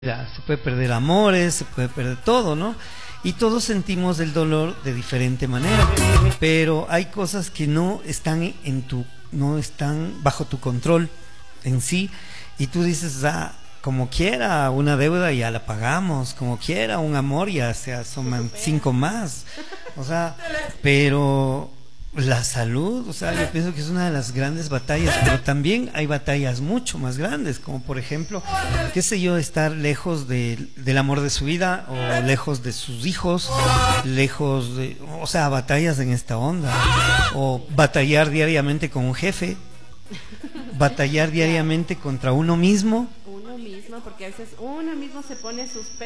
Se puede perder amores, se puede perder todo, ¿no? Y todos sentimos el dolor de diferente manera, pero hay cosas que no están no están bajo tu control en sí, y tú dices, como quiera, una deuda ya la pagamos, como quiera, un amor ya se asoman 5 más, o sea, pero la salud, o sea, yo pienso que es una de las grandes batallas, pero también hay batallas mucho más grandes, como por ejemplo, qué sé yo, estar lejos del amor de su vida, o lejos de sus hijos, lejos de, o sea, batallas en esta onda, o batallar diariamente con un jefe, batallar diariamente contra uno mismo. Uno mismo, porque a veces uno mismo se pone sus